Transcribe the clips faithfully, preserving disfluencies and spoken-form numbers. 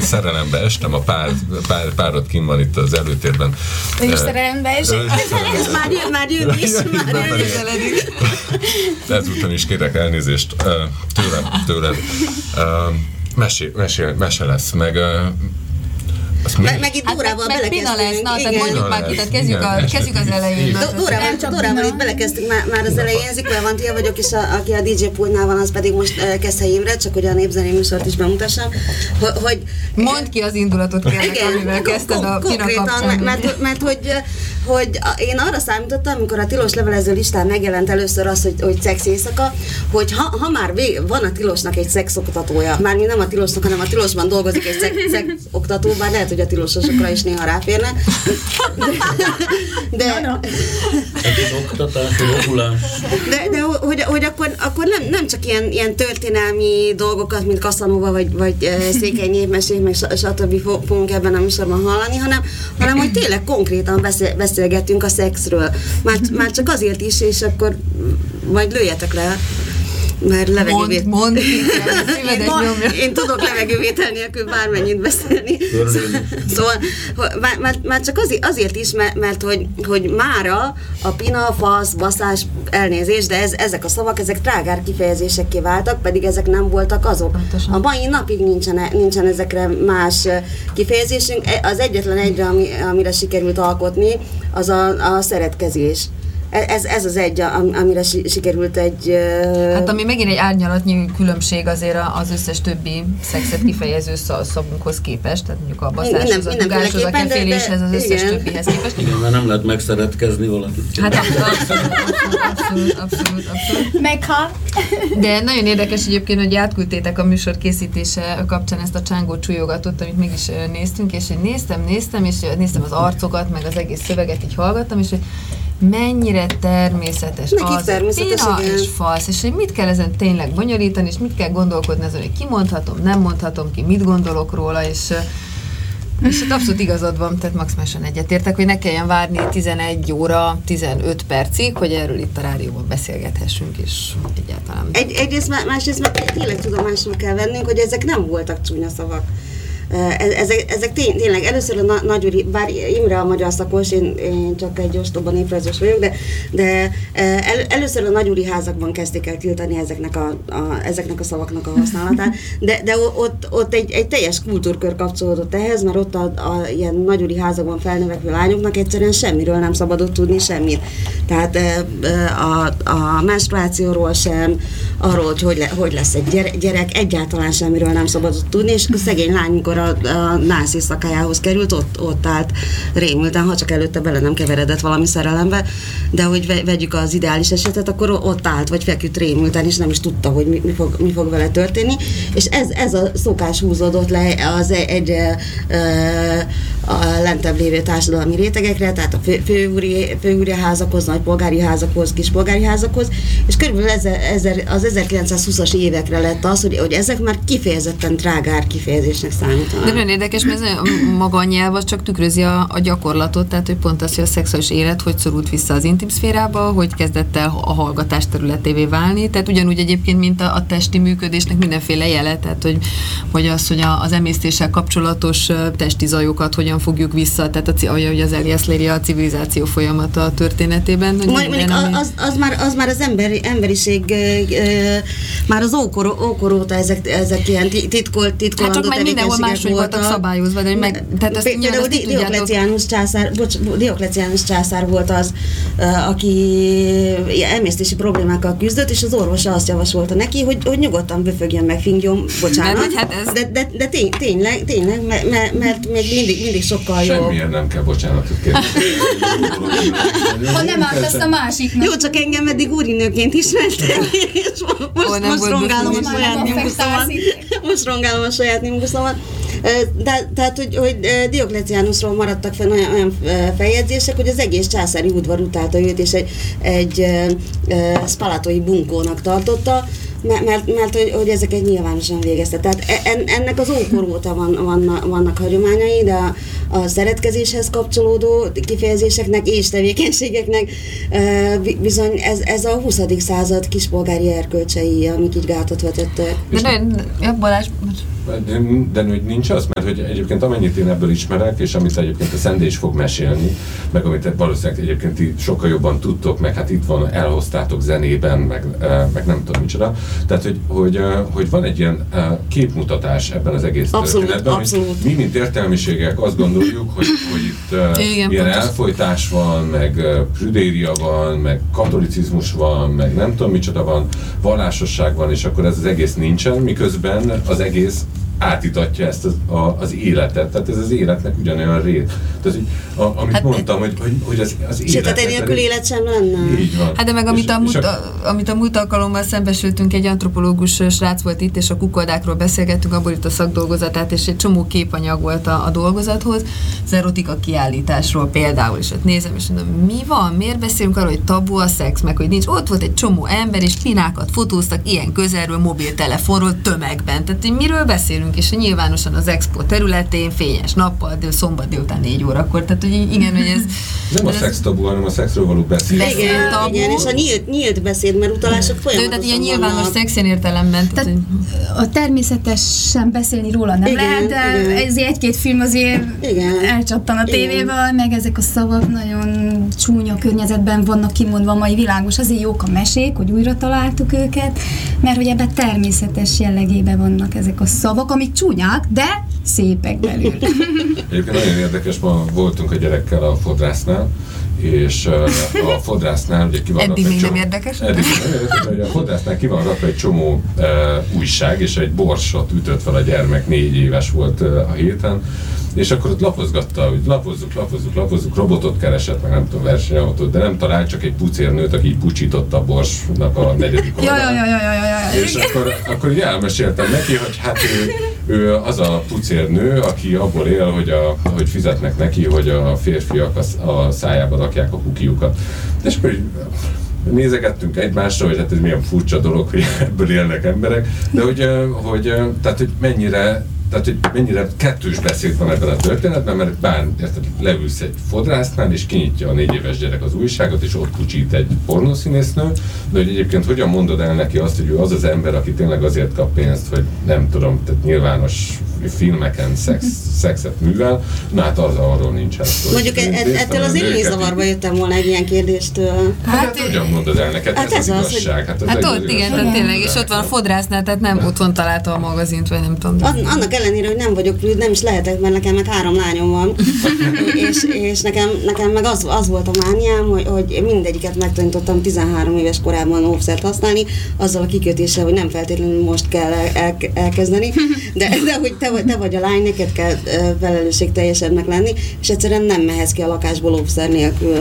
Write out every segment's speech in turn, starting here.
szerelembe estem, a pár, pár, párod kint van itt az előtérben. Ő is szerelembe esett. És már jön, már jön is, már jön is. Ezúton is kérek elnézést tőlem, tőled. Mesé, mesé, mese lesz, meg Meg, meg itt Dórával hát, belekezdtünk. Lesz, na, tehát mondjuk már ki, tehát kezdjük, a, kezdjük az elején. Dórával, Dórával itt belekezdtünk már, már az elején, Zikó Evantia vagyok, és a, aki a dé dzsé pultnál van, az pedig most uh, kezd helyémre, csak hogy a népzenei műsort is bemutassam. Hogy, mondd ki az indulatot, kérlek, igen, amivel kezdted a Pina kapcsán. Mert, mert hogy, hogy én arra számítottam, amikor a tilos levelező listán megjelent először az, hogy, hogy szex éjszaka, hogy ha, ha már vég, van a tilosnak egy szexoktatója, mármint nem a tilosnak, hanem a tilosban dolgozik egy szex, szexoktató, bár lehet, hogy a tilososokra is néha ráférne. De, de, de, de hogy, hogy akkor, akkor nem, nem csak ilyen, ilyen történelmi dolgokat, mint Casanova vagy, vagy Székely népmesék, meg stb. Fogunk ebben a műsorban hallani, hanem, hanem hogy tényleg konkrétan beszél, beszélgettünk a szexről. Már, már csak azért is, és akkor majd lőjetek le. Mert levegővét... Mond, mond, én, én tudok levegővétel nélkül bármennyit beszélni. Szóval már, már, már csak azért, azért is, mert, mert hogy, hogy mára a pina, fasz, baszás, elnézés, de ez, ezek a szavak, ezek trágár kifejezésekké váltak, pedig ezek nem voltak azok. Pontosan. A mai napig nincsen, nincsen ezekre más kifejezésünk. Az egyetlen egyre, ami, amire sikerült alkotni, az a, a szeretkezés. Ez, ez az egy, amire sikerült egy... Hát ami megint egy árnyalatnyi különbség azért az összes többi szexet kifejező szavunkhoz képest, tehát mondjuk a baszáshoz, a dugáshoz, a keféléshez, az összes igen. többihez képest. Igen, mert nem lehet megszeretkezni valakit. Hát abszolút, abszolút, abszolút, abszolút. Meg ha... De nagyon érdekes egyébként, hogy átküldtétek a műsor készítése kapcsán ezt a csángó csúlyogatót, amit meg is néztünk, és én néztem, néztem, és néztem az arcokat, meg az egész szöveget, így hallgattam, és hogy mennyire természetes neki az, természetes, pina és falsz, és hogy mit kell ezen tényleg bonyolítani, és mit kell gondolkodni azon, hogy kimondhatom, nem mondhatom ki, mit gondolok róla, és, és hát abszolút igazad van, tehát maximálisan egyetértek, hogy ne kelljen várni tizenegy óra, tizenöt percig, hogy erről itt a rádióban beszélgethessünk, és egyáltalán. Egy, egyrészt, másrészt meg tényleg tudomásul kell vennünk, hogy ezek nem voltak csúnya szavak. Ezek, ezek tény, tényleg először a Nagyúri, bár Imre a magyar szakos, én, én csak egy ostoba néprajzos vagyok, de, de el, először a nagyúri házakban kezdték el tiltani ezeknek a, a, ezeknek a szavaknak a használatát, de, de ott, ott egy, egy teljes kultúrkör kapcsolódott ehhez, mert ott a, a ilyen nagyúri házakban felnövekvő lányoknak egyszerűen semmiről nem szabadott tudni semmit. Tehát a, a menstruációról sem, arról, hogy hogy, le, hogy lesz egy gyerek, egyáltalán semmiről nem szabadott tudni, és a szegény lány, mikor a, a nász éjszakájához került, ott, ott állt rémülten, ha csak előtte bele nem keveredett valami szerelembe, de hogy vegyük az ideális esetet, akkor ott állt, vagy feküdt rémülten, és nem is tudta, hogy mi, mi, fog, mi fog vele történni, és ez, ez a szokás húzódott le az egyre a lentebb lévő társadalmi rétegekre, tehát a fő, főúri, főúri házakhoz, nagypolgári házakhoz, kispolgári házakhoz, és körülbelül ezer, ezer, az ezerkilencszázhúszas évekre lett az, hogy, hogy ezek már kifejezetten trágár kifejezésnek számítanak. De nagyon érdekes, mert ez a maga a nyelv az csak tükrözi a, a gyakorlatot, tehát hogy pont az, hogy a szexuális élet hogy szorult vissza az intim szférába, hogy kezdett el a hallgatás területévé válni, tehát ugyanúgy egyébként, mint a, a testi működésnek mindenféle jele, tehát hogy, hogy az, hogy a, az emésztéssel kapcsolatos testi zajokat hogyan fogjuk vissza, tehát a, ahogy az Elias Léri a civilizáció folyamata történetében. Mondjuk az, az, már, az már az emberi, emberiség már az ókor, ókor óta ezek, ezek ilyen titkolt, titkolandó hát tevékenységek máshogy voltak szabályozva, de meg, tehát ezt például Diokleciánus császár, bocs, Diokleciánus császár volt az, aki emésztési problémákkal küzdött, és az orvosa azt javasolta neki, hogy, hogy nyugodtan böfögjön meg, fingjon, bocsánat. Mert, hát ez... De, de, de tény, tényleg, tényleg, mert, mert, mert még mindig, mindig sokkal jobb. Semmiért nem kell bocsánatot kérni. Ha nem ártasz a másiknak. Jó, csak engem eddig úrinőként ismertek, és most, most rongálom a saját nimbuszomat. Most rongálom a saját nimbuszomat. De, tehát, hogy, hogy Diokleciánusról maradtak fenn olyan, olyan feljegyzések, hogy az egész császári udvar utálta őt, és egy, egy e, spalatói bunkónak tartotta, mert, mert, mert hogy, hogy ezeket nyilvánosan végezte. Tehát en, ennek az ókor óta van, van, vannak hagyományai, de a, a szeretkezéshez kapcsolódó kifejezéseknek és tevékenységeknek e, bizony ez, ez a huszadik század kispolgári erkölcsei, amik így gátat vetettek. De nagyon, ja, Balázs, de hogy nincs az, mert hogy egyébként amennyit én ebből ismerek, és amit egyébként a Szendé is fog mesélni, meg amit valószínűleg egyébként ti sokkal jobban tudtok, meg hát itt van, elhoztátok zenében, meg, meg nem tudom micsoda. Tehát, hogy, hogy, hogy van egy ilyen képmutatás ebben az egész abszolút, történetben, abszolút. Mi, mint értelmiségek azt gondoljuk, hogy, hogy itt igen, ilyen pontos. Elfojtás van, meg prüdéria van, meg katolicizmus van, meg nem tudom micsoda van, vallásosság van, és akkor ez az egész nincsen, miközben az egész átítatja ezt az, a, az életet. Tehát ez az életnek ugyanolyan rét. Tehát, a, amit hát mondtam, hogy, hogy, hogy az, az életnek... Sőt, hát nélkül élet sem lenne. Így van. Hát de meg amit, és, a, múlt, a, a, amit a múlt alkalommal szembesültünk, egy antropológus srác volt itt, és a kukoldákról beszélgettünk, abból itt a szakdolgozatát, és egy csomó képanyag volt a, a dolgozathoz, az erotika kiállításról például, és ott nézem, és mondom, mi van? Miért beszélünk arról, hogy tabu a szex, meg hogy nincs? Ott volt egy csomó ember, és pinákat fotóztak ilyen közelről, mobiltelefonról, tömegben. Tehát miről beszélünk? És nyilvánosan az expo területén, fényes nappal, de szombat délután négy órakor. Tehát, hogy igen, hogy ez... Nem a szex tabu, hanem a szexről való beszélés. Igen, igen, és a nyílt, nyílt beszéd, mert utalások folyamatosan tehát ilyen nyilvános szexen értelemben. Tehát a természetesen beszélni róla nem igen, lehet, de igen. Ez egy-két film azért igen. elcsattan a tévéből, meg ezek a szavak nagyon csúnya környezetben vannak kimondva a mai világos. Azért jók a mesék, hogy újra találtuk őket, mert hogy ebben természetes jellegében vannak ezek a szavak, amik csúnyák, de szépek belül. Egyébként nagyon érdekes, ma voltunk a gyerekkel a fodrásznál, és a fodrásznál ugye ki van eddig még nem érdekes? Eddig nem érdekes, hogy a fodrásznál ki van rakva egy csomó uh, újság, és egy borsot ütött fel a gyermek, négy éves volt uh, a héten, és akkor ott lapozgatta, hogy lapozzuk, lapozzuk, lapozzuk, robotot keresett, meg nem tudom, versenyautót, de nem talált, csak egy pucérnőt, aki így pucsította a borsnak a negyedik oldalán. Ja, ja, ja, ja, ja, ja. És akkor, akkor így elmeséltem neki, hogy hát ő, ő az a pucérnő, aki abból él, hogy, a, hogy fizetnek neki, hogy a férfiak a, a szájába rakják a kukiukat. És akkor így nézegettünk egymásra, hogy hát ez milyen furcsa dolog, hogy ebből élnek emberek, de hogy, hogy, tehát, hogy mennyire Tehát, hogy mennyire kettős beszéd van ebben a történetben, mert bár érted, leülsz egy fodrásznál, és kinyitja a négy éves gyerek az újságot, és ott pucsít egy pornószínésznő, de hogy egyébként hogyan mondod el neki azt, hogy ő az az ember, aki tényleg azért kap pénzt, hogy nem tudom, tehát nyilvános filmeken szex, szexet művel, na hát az arról nincsen szó. Mondjuk et, ettől azért én zavarba jöttem volna egy ilyen kérdéstől. Hát, hát hogyan mondod el neked? Hát ez, ez az, az igazság. Hát, hát ott igen, tehát tényleg, és ott van a fodrásznál, tehát nem otthon találta a magazint, vagy nem tudom. An, annak ellenére, hogy nem vagyok prűd, nem is lehetek, mert nekem meg három lányom van, és, és nekem, nekem meg az, az volt a mániám, hogy, hogy mindegyiket megtanítottam tizenhárom éves korában óvszert használni, azzal a kikötéssel, hogy nem feltétlenül most kell el, el, elkezdeni, de, de hogy te, te vagy a lány, neked kell felelősségteljesebbnek lenni, és egyszerűen nem mehetsz ki a lakásból óvszer nélkül.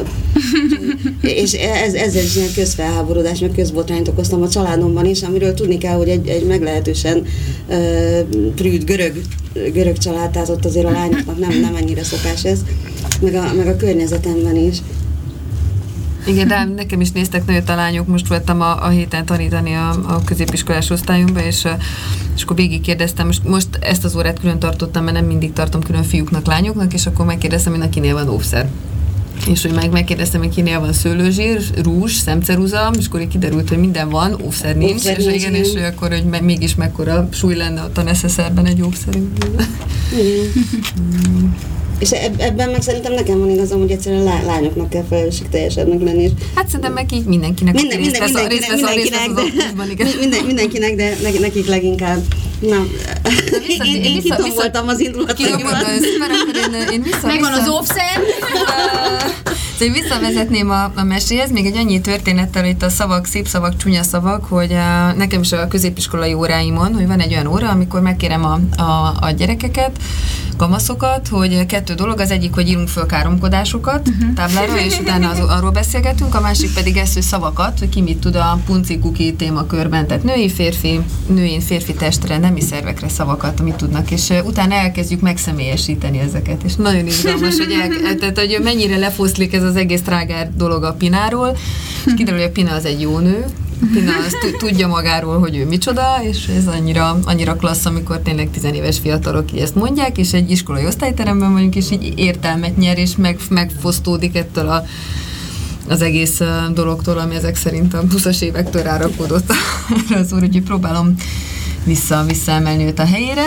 És ez, ezzel is ilyen közfelháborodás, meg közbotrányt okoztam a családomban is, amiről tudni kell, hogy egy, egy meglehetősen uh, prűd görög, görög család, tehát ott azért a lányoknak nem, nem ennyire szokás ez, meg a, meg a környezetemben is. Igen, de nekem is néztek nagyot a lányok, most voltam a, a héten tanítani a, a középiskolás osztályunkba, és, és akkor végig kérdeztem, most, most ezt az órát külön tartottam, mert nem mindig tartom külön fiúknak, lányoknak, és akkor megkérdeztem, hogy kinél van óvszer. És hogy meg megkérdeztem, hogy kinél van szőlőzsír, rúzs, szemceruza, és akkor így kiderült, hogy minden van, óvszer nincs, óvszer és nincs, igen, és hogy akkor, hogy me, mégis mekkora súly lenne ott a neszeszerben egy óvszerünk. És ebben meg szerintem nekem van igazam, hogy egyszerűen lá- lányoknak kell felelősségteljesebbnek lenni. Hát szerintem meg így mindenkinek minden, minden, részt vesz, mindenkinek, részt vesz, mindenkinek, részt vesz az de, minden, mindenkinek, de nekik leginkább. Na, vissza, én, én kitom voltam az indulataimat. Megvan az óvszer. Szóval visszavezetném a, a meséhez, még egy annyi történettel, itt a szavak, szép szavak, csúnya szavak, hogy a, nekem is a középiskolai óráimon, hogy van egy olyan óra, amikor megkérem a, a, a gyerekeket, kamaszokat, hogy kettő dolog, az egyik, hogy írunk föl káromkodásokat uh-huh. táblára, és utána az, arról beszélgetünk, a másik pedig ezt, hogy szavakat, hogy ki mit tud a punci-kuki témakörben, tehát női, férfi, női, férfi testre, nemi szervekre szavakat, amit tudnak, és utána elkezdjük megszemélyesíteni ezeket, és nagyon izgalmas, hogy, el, tehát, hogy mennyire lefoszlik ez az egész trágár dolog a Pináról, és kiderül, hogy a Pina az egy jó nő, Pina azt tudja magáról, hogy ő micsoda, és ez annyira, annyira klassz, amikor tényleg tizenéves fiatalok így ezt mondják, és egy iskolai osztályteremben vagyunk, és így értelmet nyer, és meg, megfosztódik ettől a, az egész dologtól, ami ezek szerint a huszas évektől rárakódott az úr, úgyhogy próbálom vissza, visszaemelni őt a helyére.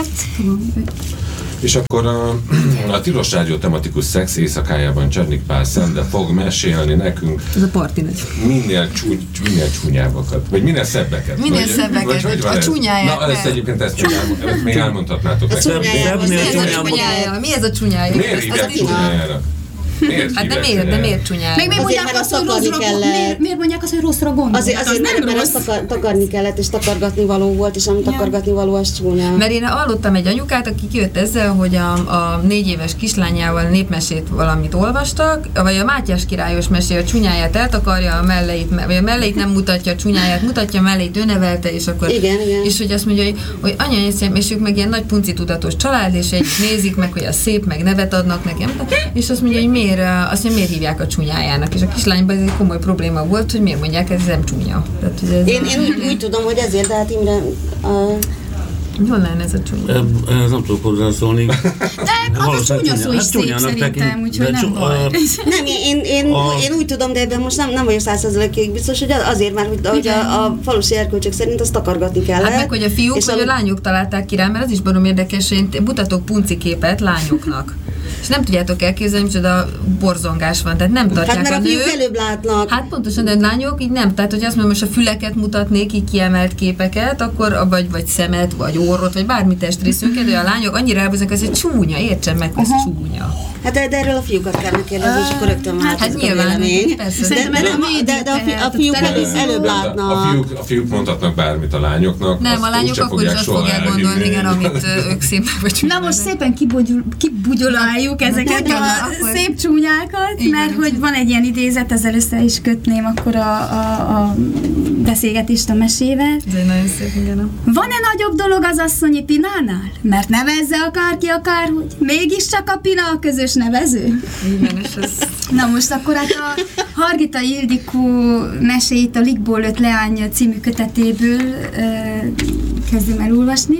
És akkor a, a Tilos Rádió tematikus szex éjszakájában Csernik Pál Szende fog mesélni nekünk ez a parti nagy. Minél, csúny, minél csúnyábbakat, vagy minél szebbeket. Minél vagy, szebbeket, vagy, vagy a csúnyáját. Na, ezt egyébként ezt még, elmond, ezt még elmondhatnátok nekünk. Mi ez a csúnyája? Mi ez a csúnyája? Miért hívják csúnyájára? Miért hát de miért, de miért csúnyája? Meg miért mondják azt, hogy rosszra miért, miért mondják azt, hogy rosszra gondol? Azért, azért az mert, mert azt takar, takarni kellett, és takargatni való volt, és amit ja. takargatni való, az csúnya. Mert én hallottam egy anyukát, aki kijött ezzel, hogy a, a négy éves kislányával népmesét valamit olvastak, vagy a Mátyás királyos mesé a csúnyáját eltakarja, a melleit, vagy a melleit nem mutatja, a csúnyáját mutatja, a melleit ő nevelte, és akkor... Igen, igen. És hogy azt mondja, hogy, hogy anya, és ők meg ilyen nagy punci tudatos család, és egyik nézik meg, hogy a szép, meg nevet adnak nekem, és azt mondja, hogy miért azt mondja, miért hívják a csúnyájának, és a kislányban ez egy komoly probléma volt, hogy miért mondják, ez nem csúnya. Tehát, ez én, én úgy, úgy tudom, hogy ezért, de hát Imre... Uh... Hol lenne ez a csúnya? Ez nem tudok hozzászólni. De az a csúnya szó is szép szerintem, úgyhogy nem baj. Nem, én, én, én úgy tudom, de ebben most nem, nem vagyok száz százalékig biztos, hogy azért már, hogy, hogy a, a falusi erkölcsök szerint azt takargatni kellett. Hát meg, hogy a fiúk vagy a, a lányok találták ki rá, mert az is barom érdekes, hogy én mutatok punci képet lányoknak. És nem tudjátok elképzelni, micsoda borzongás van, tehát nem tartják hát, a nők. Hát előbb látnak. Hát pontosan, de a lányok így nem, tehát hogy azt mondom, most a füleket mutatnék, így kiemelt képeket, akkor vagy, vagy szemet, vagy orrot, vagy bármi testrészünket, de a lányok annyira elbúznak, ez egy csúnya, értsem meg, hogy ez uh-huh. csúnya. Hát de, de erről a fiúkat kell megkérdezni, és akkor rögtön hát, hát nyilván, persze. De, de, de, de, de a, fi, a fiúk előbb, előbb látnak. A fiúk, a fiúk mondhatnak bármit a lányoknak. Nem, a lányok akkor is azt fogják gondolni, igen, amit ők szépen vagy. Na most szépen kibugyoláljuk ezeket a szép csúnyákat, mert hogy van egy ilyen idézet, ezzel össze is kötném akkor a, a, a beszélgetést a mesével. Ez egy nagyon szép, igen. Van-e nagyobb dolog az asszonyi Pinánál? Mert nevezze akárki akárhogy, mégiscsak a Pina a közös nevező. Igen, és ez... Na most akkor hát a Hargita Ildikó meséit a Likból öt leány című kötetéből uh, kezdem el olvasni.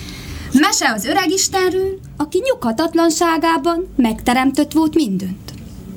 Mese az öregistenről, aki nyughatatlanságában megteremtött volt mindent.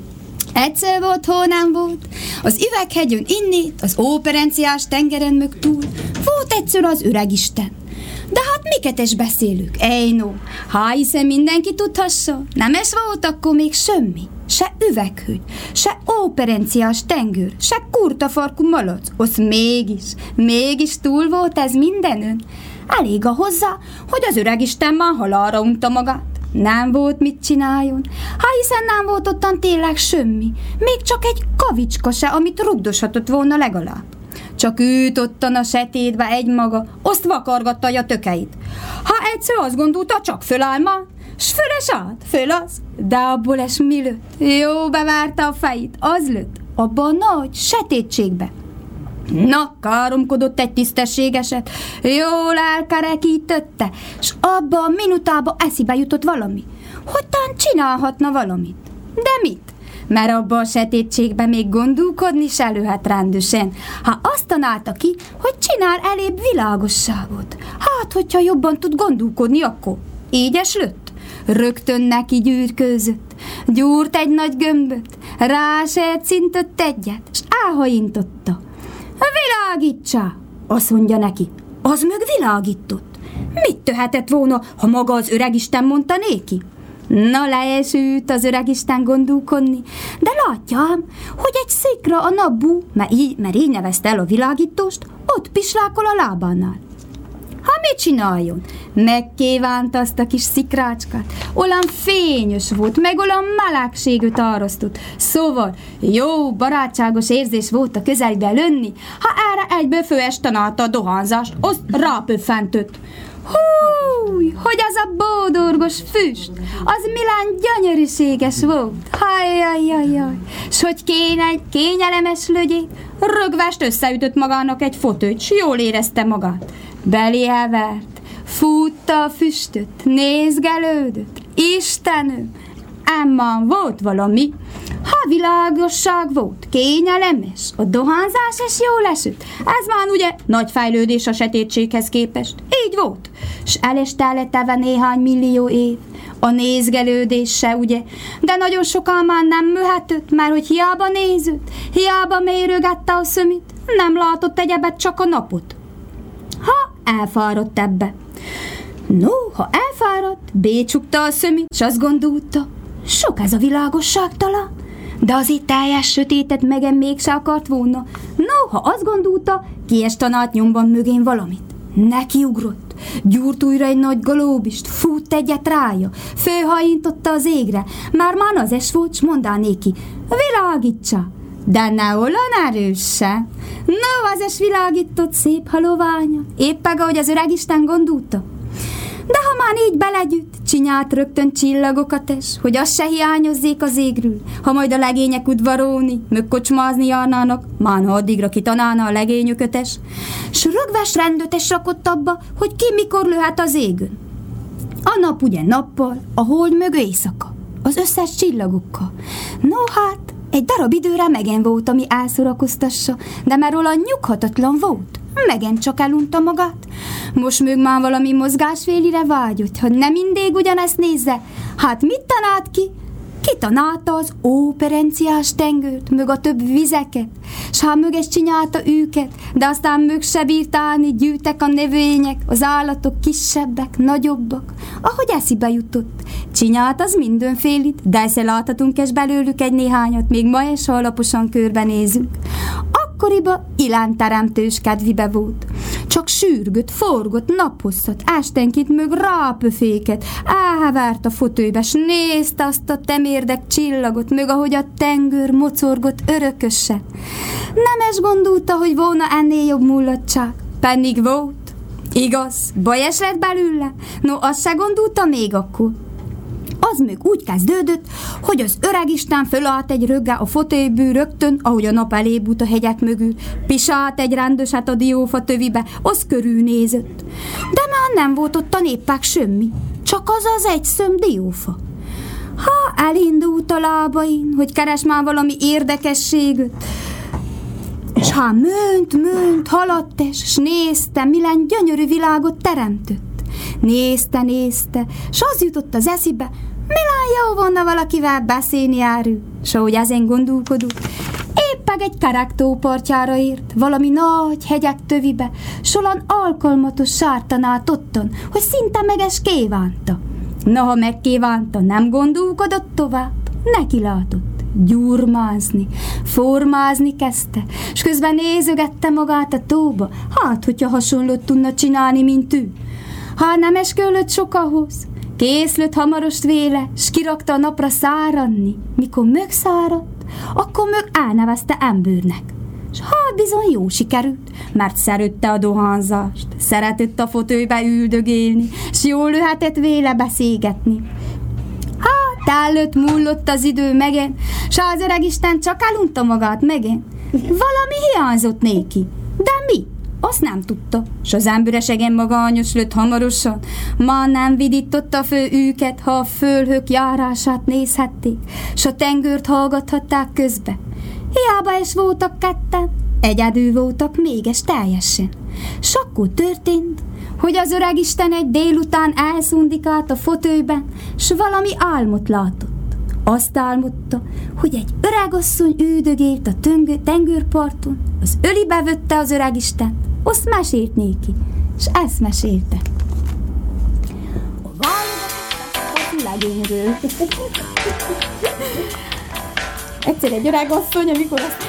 Egyszer volt, hol nem volt, az üveghegyön innét, az óperenciás tengeren mög túl, volt egyszer az öregisten. De hát miket is beszélünk, ejnó, ha hiszen mindenki tudhassa, nem es volt akkor még semmi, se üveghögy, se óperenciás tengőr, se kurtafarkú malac, az mégis, mégis túl volt ez mindenön. Elég a hozzá, hogy az öregisten már halálra unta magát. Nem volt mit csináljon, ha hiszen nem volt ottan tényleg semmi, még csak egy kavicska se, amit rugdoshatott volna legalább. Csak őt ottan a setétbe egymaga, azt vakargatta a tökeit. Ha egyszer azt gondolta, csak föláll már, s föles át, föl az, de abból es mi lőtt? Jó bevárta a fejét, az lőtt, abba a nagy setétségbe. Na, káromkodott egy tisztességeset, jól elkerekítötte, s abba a minutába eszibe jutott valami, hogy tán csinálhatna valamit. De mit? Mert abba a setétségbe még gondolkodni se lőhet rendesen, ha azt tanálta ki, hogy csinál elébb világosságot. Hát, hogyha jobban tud gondolkodni, akkor így es lőtt. Rögtön neki gyűrkőzött, gyúrt egy nagy gömböt, rásert egyet, s áhaintotta. Világítsá, azt mondja neki, az meg világított. Mit tehetett volna, ha maga az öregisten mondta néki? Na, leesült az öregisten gondolkodni, de látjám, hogy egy szikra a napbú, mert így, mert így nevezte el a világítóst, ott pislákol a lábánál. Ha mit csináljon? Megkívánta azt a kis szikrácskát. Olyan fényes volt, meg olyan melegségűt árasztott. Szóval jó, barátságos érzés volt a közelbe lönni, ha erre egyből főestanálta a dohányzást, azt rápöffentött. Húj, hogy az a bódorgos füst, az milyen gyönyörűséges volt. Hajjajjajjaj, s hogy kény, kényelemes lögyék, rögvest összeütött magának egy fotőt, s jól érezte magát. Beléje vert, fútta a füstöt, nézgelődött. Istenő, ám volt valami, ha világosság volt, kényelemes, a dohányzás is jól esett. Ez már ugye nagy fejlődés a sötétséghez képest. Így volt. S elestelleteve néhány millió év. A nézgelődés se, ugye? De nagyon sokan már nem möhetett, mert hogy hiába nézett, hiába mérőgette a szemét, nem látott egyebet, csak a napot. Ha elfáradt ebbe. No, ha elfáradt, bécsukta a szemét, s azt gondolta, sok ez a világosságtalan. De azért teljes sötétet megen mégse akart volna. No, ha azt gondolta, kiest a nagy nyomban mögén valamit. Nekiugrott, gyúrt újra egy nagy galóbist, fut egyet rája, fölhajította az égre, már már az es volt, s mondá néki, világítsa, de ne olyan erőse. No, az es világított szép haloványan, éppen ahogy az öreg Isten gondolta. De ha már így belegyűjt, csinált rögtön csillagokat es, hogy az se hiányozzék az égről, ha majd a legények udvarolni, mög kocsmázni járnának, már ha addigra kitanálna a legényököt es, s rögves rendöt es rakott abba, hogy ki mikor lőhet az égön. A nap ugye nappal, a hold mög éjszaka, az összes csillagokkal. No hát, egy darab időre megen volt, ami elszorakoztassa, de már olyan nyughatatlan volt. Megen csak elunta magát. Most mög már valami mozgásfélire vágyott, hogy nem mindig ugyanezt nézze. Hát mit tanált ki? Ki tanálta az óperenciás tengőt, mög a több vizeket, s hát mög ezt csinálta őket, de aztán mög se bírt állni, gyűjtek a növények, az állatok kisebbek, nagyobbak, ahogy eszibe jutott. Csinált az mindenfélit, de ezt láthatunk és belőlük egy néhányat, még ma is alaposan körbenézünk. Akkoriban ilánteremtős kedvibe volt. Csak sürgött, forgott naphosszat, estenként mög rápöféket, elhevert a fotőbe, s nézte azt a temérdek csillagot, mög ahogy a tengőr mocorgott örökösen. Nem es gondolta, hogy volna ennél jobb mulatság, pedig volt. Igaz, bajes lett belőle, no azt se gondolta még akkor. Az még úgy kezdődött, hogy az öreg Isten fölállt egy röggel a fotélyből rögtön, ahogy a nap elébút a hegyek mögül, pisált egy rendöset a diófa tövibe, az körülnézött. De már nem volt ott a néppák semmi, csak az az egy szöm diófa. Ha elindult a lábain, hogy keres már valami érdekességet, és ha mönt, mönt, haladt es, s nézte, milyen gyönyörű világot teremtött. Nézte, nézte, s az jutott az eszibe, milyen jó volna valakivel beszélni árül, s ahogy ezen gondolkodott, éppen egy kerektó partjára ért, valami nagy hegyek tövibe, s olyan alkalmatos sártanál ottan, hogy szinte meges kívánta. Na, ha megkívánta, nem gondolkodott tovább, neki látott gyurmázni, formázni kezdte, s közben nézögette magát a tóba, hát, hogyha hasonlót tudna csinálni, mint ő. Ha nem eskölött sok ahhoz, készlött hamarost véle, s kirakta a napra száradni. Mikor megszáradt, akkor mög elnevezte embernek. S hát bizony jó sikerült, mert szerette a dohánzást, szeretett a fotőbe üldögélni, s jól lehetett véle beszélgetni. Hát előtt múlott az idő megen, s az öreg Isten csak elunta magát megen. Valami hiányzott néki, de mi? Azt nem tudta, s az emberesegen magányos lett hamarosan. Már nem vidította föl őket, ha a fölhők járását nézhették, s a tengőrt hallgathatták közbe. Hiába is voltak ketten, egyedül voltak méges teljesen. S akkor történt, hogy az öreg Isten egy délután elszundikált a fotőben, s valami álmot látott. Azt álmodta, hogy egy öregasszony üldögélt a tengő, tengőrparton, az ölibe vötte az öreg Istent, azt mesélt néki, és ezt mesélte. A válogatott legényről. Egyszer egy öregasszony, amikor azt